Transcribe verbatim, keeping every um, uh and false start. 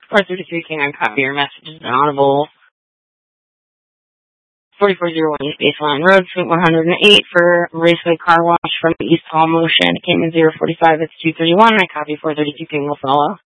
four thirty-three King, I copy your message is inaudible. forty-four oh one East Baseline Road, Suite one hundred eight for Raceway Car Wash from East Hall Motion. It came in zero forty-five, it's two thirty-one. I copy four thirty-two King will follow.